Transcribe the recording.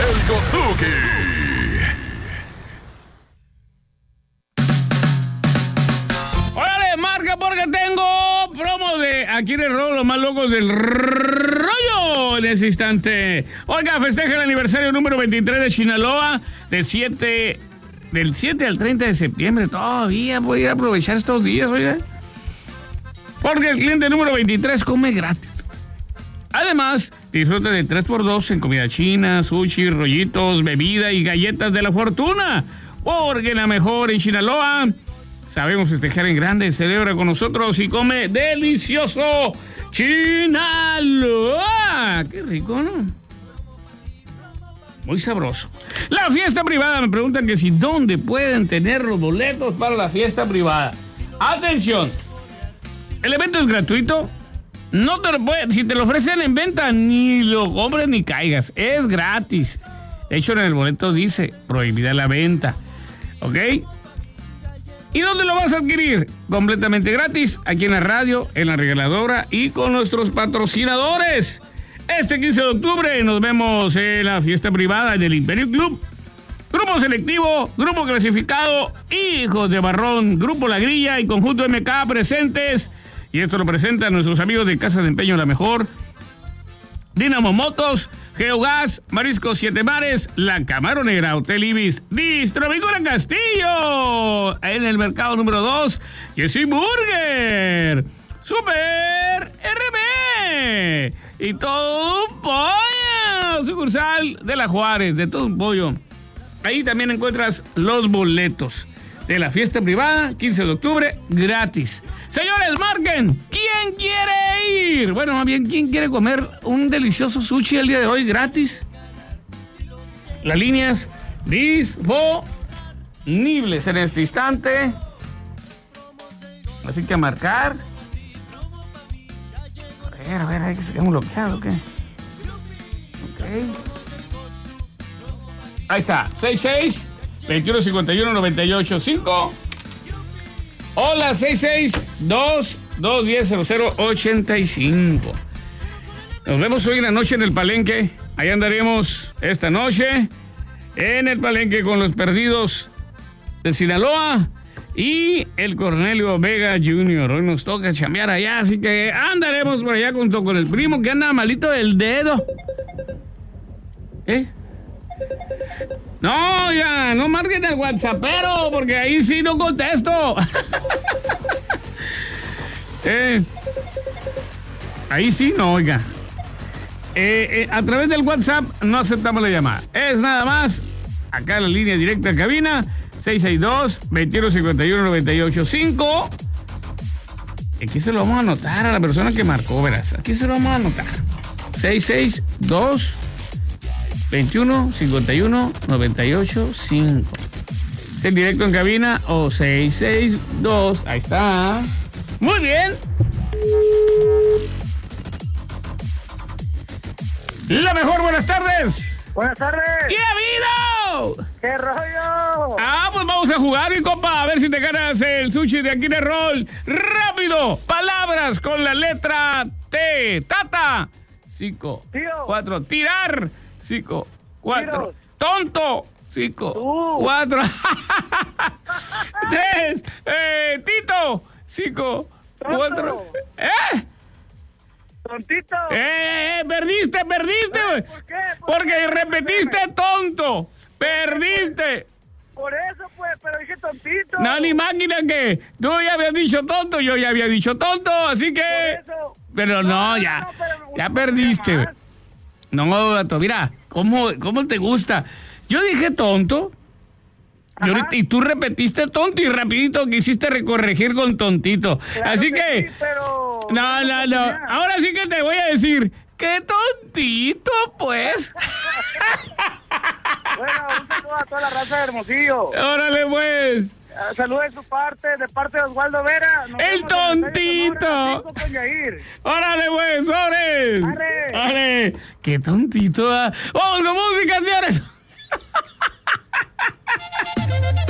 el Gotsuki. ¡Órale, marca porque tengo promos de Aquí en el Rollo, los más locos del rollo en ese instante! Oiga, festeja el aniversario número 23 de Sinaloa, del 7 al 30 de septiembre. Todavía voy a aprovechar estos días, oiga. Porque el cliente número 23 come gratis. Además, disfruta de 3x2 en comida china, sushi, rollitos, bebida y galletas de la fortuna. Porque la mejor en Sinaloa sabemos festejar en grande. Celebra con nosotros y come delicioso Sinaloa. Qué rico, ¿no? Muy sabroso. La fiesta privada. Me preguntan que si dónde pueden tener los boletos para la fiesta privada. Atención. El evento es gratuito. No te lo pueden, si te lo ofrecen en venta, ni lo compres ni caigas. Es gratis. De hecho, en el boleto dice prohibida la venta. ¿Ok? ¿Y dónde lo vas a adquirir? Completamente gratis, aquí en la radio, en la regaladora y con nuestros patrocinadores. Este 15 de octubre nos vemos en la fiesta privada del Imperio Club. Grupo selectivo, grupo clasificado, Hijos de Barrón, Grupo La Grilla y Conjunto MK presentes. Y esto lo presentan nuestros amigos de Casa de Empeño La Mejor, Dinamo Motos, Geogas, Mariscos Siete Mares, La Camaronera, Hotel Ibis, Distribuidora Castillo, en el mercado número 2, Jessy Burger, Super RB y Todo un Pollo, sucursal de La Juárez, de Todo un Pollo. Ahí también encuentras los boletos de la fiesta privada, 15 de octubre, gratis. Señores, marquen. ¿Quién quiere ir? Bueno, más bien, ¿quién quiere comer un delicioso sushi el día de hoy gratis? Las líneas disponibles en este instante. Así que a marcar. A ver, hay que se quede bloqueado, ¿qué? Ok. Ahí está, 66-2151-985. Hola, 66-210-0085. Nos vemos hoy en la noche en el Palenque. Ahí andaremos esta noche en el Palenque con los Perdidos de Sinaloa y el Cornelio Vega Jr. Hoy nos toca chambear allá, así que andaremos por allá junto con el primo que anda malito del dedo. No, ya, no marquen el WhatsAppero, porque ahí sí no contesto. Ahí sí no, oiga. A través del WhatsApp no aceptamos la llamada. Es nada más, acá en la línea directa en cabina, 662-2151-985. Aquí se lo vamos a anotar a la persona que marcó, verás. Aquí se lo vamos a anotar. 662-2151-985. Es el directo en cabina o 662. Ahí está. Muy bien. La mejor, buenas tardes. Buenas tardes. ¿Qué ha habido? ¿Qué rollo? Pues vamos a jugar, mi compa, a ver si te ganas el sushi de Aquí en el Roll. ¡Rápido! Palabras con la letra T. Tata. 5, 4. Tirar. 5, 4. Tonto. 5, 4. 3. Tito. 5, 4. Tontito. Perdiste. ¿Por qué? Porque repetiste tonto. Perdiste. Por eso, pues, pero dije tontito. No, ni máquina que tú ya habías dicho tonto, yo ya había dicho tonto, así que... Por eso. Pero no, ya perdiste. No, gato, mira, ¿cómo te gusta? Yo dije tonto, y tú repetiste tonto y rapidito quisiste recorregir con tontito. Claro así que... sí, pero... No. Ahora sí que te voy a decir, ¡qué tontito, pues! Bueno, un saludo a toda la raza de Hermosillo. Órale, pues. Saludos de parte de Osvaldo Vera. ¡El tontito! ¡Órale, pues, sobres! ¡Órale! ¡Qué tontito! ¡Vamos con música, señores!